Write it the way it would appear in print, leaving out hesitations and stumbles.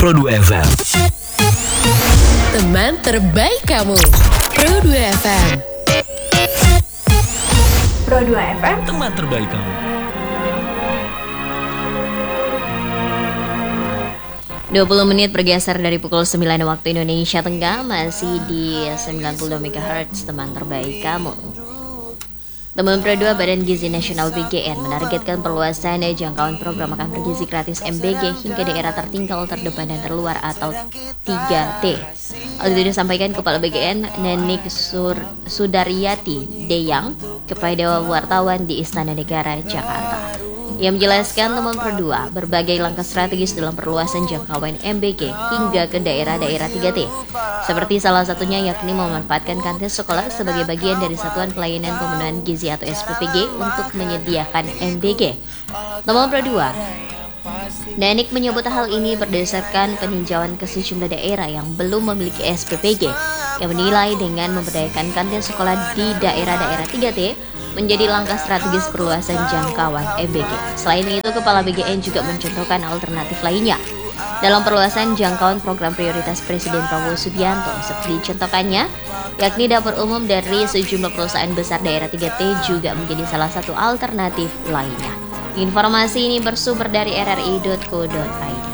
Pro2 FM. Teman terbaik kamu, Pro2 FM. Pro2 FM, Teman terbaik kamu. 20 menit bergeser dari pukul 9 waktu Indonesia Tengah, masih di 90 MHz teman terbaik kamu. Teman Pro2 Badan Gizi Nasional BGN menargetkan perluasan jangkauan program makan bergizi gratis MBG hingga daerah tertinggal, terdepan dan terluar atau 3T. Hal itu disampaikan Kepala BGN Nenik Sudaryati Deyang kepada wartawan di Istana Negara, Jakarta. Ia menjelaskan teman Pro2 berbagai langkah strategis dalam perluasan jangkauan MBG hingga ke daerah-daerah 3T. Seperti salah satunya yakni memanfaatkan kantin sekolah sebagai bagian dari Satuan Pelayanan Pemenuhan Gizi atau SPPG untuk menyediakan MBG. Teman Pro2, Nenik menyebut hal ini berdasarkan peninjauan ke sejumlah daerah yang belum memiliki SPPG, yang menilai dengan memberdayakan kantin sekolah di daerah-daerah 3T menjadi langkah strategis perluasan jangkauan MBG. Selain itu, Kepala BGN juga mencontohkan alternatif lainnya dalam perluasan jangkauan program prioritas Presiden Prabowo Subianto, seperti contohkannya, yakni dapur umum dari sejumlah perusahaan besar daerah 3T juga menjadi salah satu alternatif lainnya. Informasi ini bersumber dari rri.co.id.